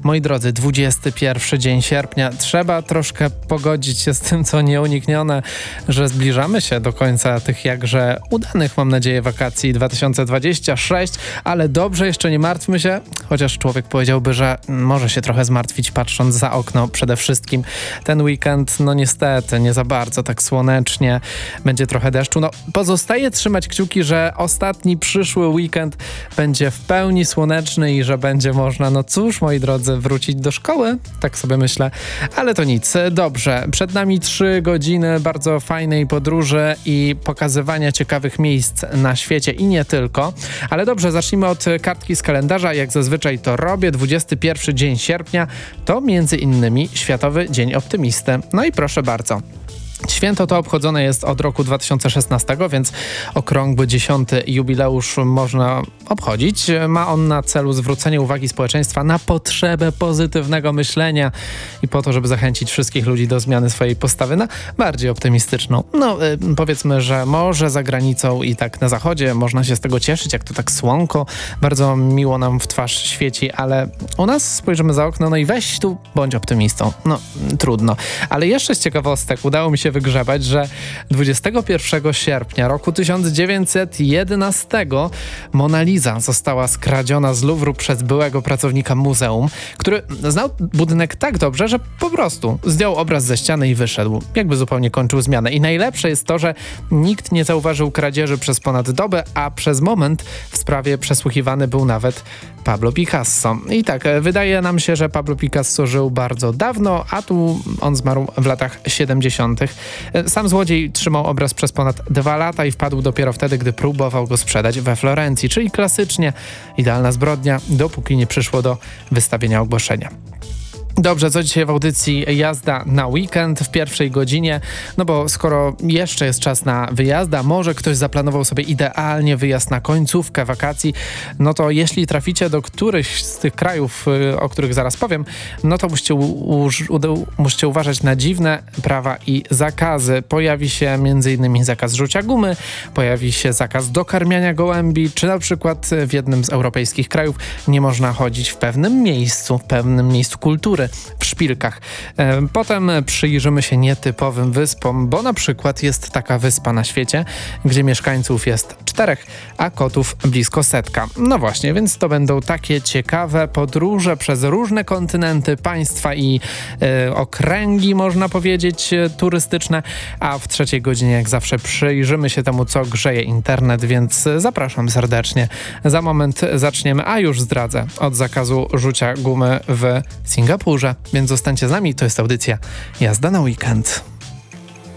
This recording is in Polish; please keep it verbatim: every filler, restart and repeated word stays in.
Moi drodzy, dwudziesty pierwszy dzień sierpnia. Trzeba troszkę pogodzić się z tym, co nieuniknione, że zbliżamy się do końca tych jakże udanych, mam nadzieję, wakacji dwa tysiące dwudziestego szóstego, ale dobrze, jeszcze nie martwmy się, chociaż człowiek powiedziałby, że może się trochę zmartwić, patrząc za okno przede wszystkim. Ten weekend, no niestety, nie za bardzo tak słonecznie, będzie trochę deszczu. No, pozostaje trzymać kciuki, że ostatni przyszły weekend będzie w pełni słoneczny i że będzie można, no cóż, moi drodzy, wrócić do szkoły, tak sobie myślę, ale to nic. Dobrze, przed nami trzy godziny bardzo fajnej podróży i pokazywania ciekawych miejsc na świecie i nie tylko, ale dobrze, zacznijmy od kartki z kalendarza, jak zazwyczaj to robię. dwudziesty pierwszy dzień sierpnia to między innymi Światowy Dzień Optymisty. No i proszę bardzo. Święto to obchodzone jest od roku dwa tysiące szesnastego, więc okrągły dziesiąty jubileusz można obchodzić. Ma on na celu zwrócenie uwagi społeczeństwa na potrzebę pozytywnego myślenia i po to, żeby zachęcić wszystkich ludzi do zmiany swojej postawy na bardziej optymistyczną. No, y, powiedzmy, że może za granicą i tak na zachodzie można się z tego cieszyć, jak to tak słonko bardzo miło nam w twarz świeci, ale u nas spojrzymy za okno, no i weź tu, bądź optymistą. No, trudno. Ale jeszcze z ciekawostek udało mi się wygrzebać, że dwudziestego pierwszego sierpnia roku tysiąc dziewięćset jedenastego Mona Lisa została skradziona z Luwru przez byłego pracownika muzeum, który znał budynek tak dobrze, że po prostu zdjął obraz ze ściany i wyszedł. Jakby zupełnie kończył zmianę. I najlepsze jest to, że nikt nie zauważył kradzieży przez ponad dobę, a przez moment w sprawie przesłuchiwany był nawet Pablo Picasso. I tak, wydaje nam się, że Pablo Picasso żył bardzo dawno, a tu on zmarł w latach siedemdziesiątych. Sam złodziej trzymał obraz przez ponad dwa lata i wpadł dopiero wtedy, gdy próbował go sprzedać we Florencji, czyli klasycznie idealna zbrodnia, dopóki nie przyszło do wystawienia ogłoszenia. Dobrze, co dzisiaj w audycji Jazda na weekend w pierwszej godzinie, no bo skoro jeszcze jest czas na wyjazd, a może ktoś zaplanował sobie idealnie wyjazd na końcówkę wakacji, no to jeśli traficie do którychś z tych krajów, o których zaraz powiem, no to musicie, u- u- musicie uważać na dziwne prawa i zakazy. Pojawi się między innymi zakaz rzucia gumy, pojawi się zakaz dokarmiania gołębi, czy na przykład w jednym z europejskich krajów nie można chodzić w pewnym miejscu, w pewnym miejscu kultury, w szpilkach. Potem przyjrzymy się nietypowym wyspom, bo na przykład jest taka wyspa na świecie, gdzie mieszkańców jest czterech, a kotów blisko setka. No właśnie, więc to będą takie ciekawe podróże przez różne kontynenty, państwa i e, okręgi, można powiedzieć, turystyczne, a w trzeciej godzinie jak zawsze przyjrzymy się temu, co grzeje internet, więc zapraszam serdecznie. Za moment zaczniemy, a już zdradzę, od zakazu rzucia gumy w Singapurze. Więc zostańcie z nami, to jest audycja Jazda na weekend.